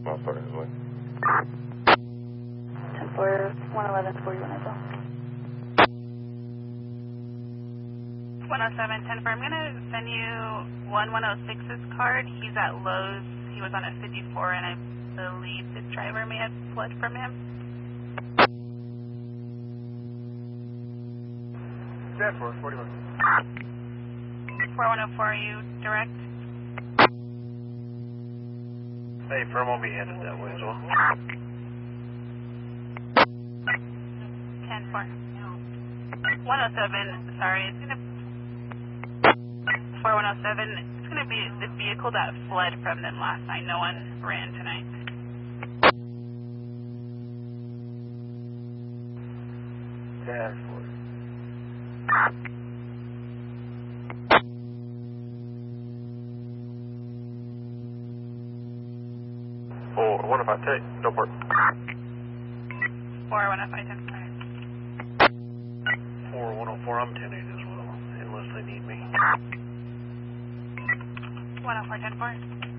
Oh, sorry. 10-4, 111, 41 as well. 107, 10-4. I'm going to send you 1106's card. He's at Lowe's. He was on a 54, and I believe the driver may have fled from him. 10-4, 41. 4104, are you direct? Hey, firm will be headed that way as well. 10-4. 107, sorry, it's going to 4107, it's going to be the vehicle that fled from them last night. No one ran tonight. Oh, what if I take? Don't work. 4105, 4104, I'm 10-8 as well, unless they need me. 104, 10-4.